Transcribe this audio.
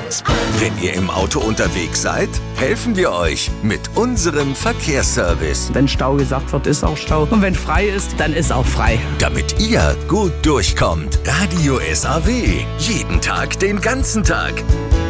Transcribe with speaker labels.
Speaker 1: Wenn ihr im Auto unterwegs seid, helfen wir euch mit unserem Verkehrsservice.
Speaker 2: Wenn Stau gesagt wird, ist auch Stau. Und wenn frei ist, dann ist auch frei.
Speaker 1: Damit ihr gut durchkommt. Radio SAW. Jeden Tag, den ganzen Tag.